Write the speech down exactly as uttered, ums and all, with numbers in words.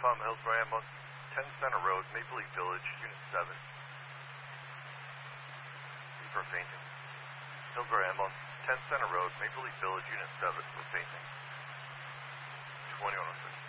Palm Hillsborough Ambulance, ten Center Road, Maple Leaf Village, Unit seven. For fainting. Hillsborough Ambulance, ten Center Road, Maple Leaf Village, Unit seven, for fainting. twenty-one oh six.